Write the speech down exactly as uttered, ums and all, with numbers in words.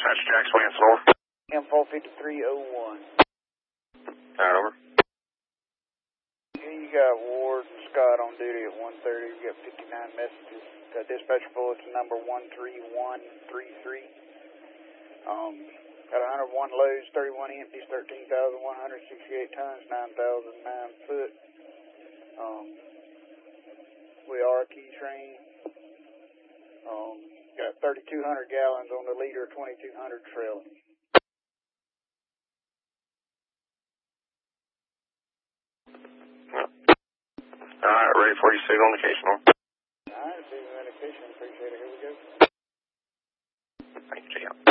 Dispatch, Jack Swanson, over. M four fifty-three oh one. Alright, over. Here you got Ward and Scott on duty at one thirty. You got fifty-nine messages. Got dispatcher bulletin number one three one three three. Um, got one hundred one loads, thirty-one empties, thirteen thousand one hundred sixty-eight tons, nine thousand nine foot. Um, we are a key train. Um, got thirty-two hundred gallons on the leader, twenty-two hundred trailer. Alright, ready for you, signal indication, over. Alright, signal indication, appreciate it. Here we go. Thank you, G M.